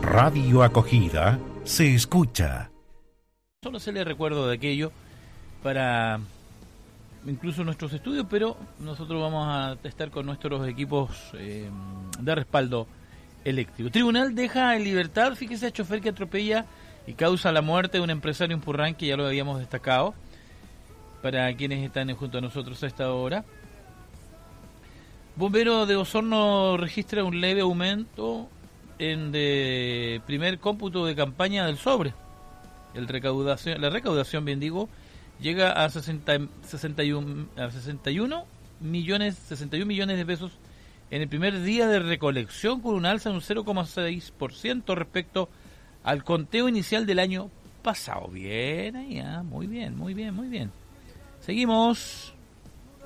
Radio Acogida se escucha. Solo se le recuerdo de aquello para incluso nuestros estudios, pero nosotros vamos a estar con nuestros equipos de respaldo eléctrico. Tribunal deja en libertad, fíjese, a chofer que atropella y causa la muerte de un empresario en Purrán, que ya lo habíamos destacado, para quienes están junto a nosotros a esta hora. Bombero de Osorno registra un leve aumento en de primer cómputo de campaña del sobre. La recaudación, bien digo, llega a 61 millones de pesos en el primer día de recolección, con un alza de un 0,6% respecto al conteo inicial del año pasado. Bien ahí, muy bien. Seguimos.